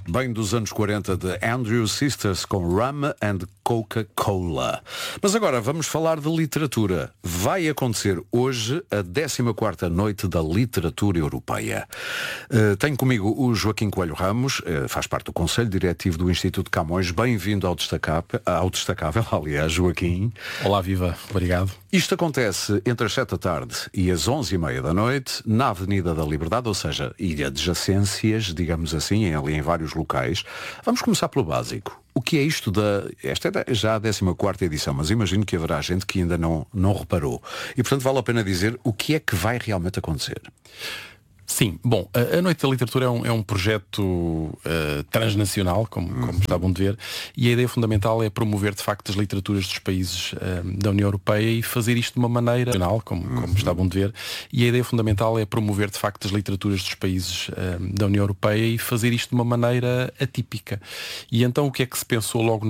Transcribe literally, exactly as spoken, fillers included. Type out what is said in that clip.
bem dos anos quarenta, de Andrew Sisters com Rum and Coca-Cola. Mas agora vamos falar de literatura. Vai acontecer hoje a décima quarta Noite da Literatura Europeia. Uh, tenho comigo o Joaquim Coelho Ramos, uh, faz parte do Conselho Diretivo do Instituto Camões. Bem-vindo ao Destacável, ao Destacável, aliás, Joaquim. Olá, viva. Obrigado. Isto acontece entre as sete da tarde e as onze e meia da noite, na Avenida da Liberdade, ou seja, ilha adjacências, digamos assim, ali em vários locais. Vamos começar pelo básico. O que é isto da... Esta é já a décima quarta edição, mas imagino que haverá gente que ainda não, não reparou. E, portanto, vale a pena dizer o que é que vai realmente acontecer. Sim, bom, a, a Noite da Literatura é um, é um projeto uh, transnacional, como, uhum. como está bom de ver, e a ideia fundamental é promover de facto as literaturas dos países uh, da União Europeia e fazer isto de uma maneira nacional, como, uhum. como está bom de ver, e a ideia fundamental é promover de facto as literaturas dos países uh, da União Europeia e fazer isto de uma maneira atípica. E então o que é que se pensou logo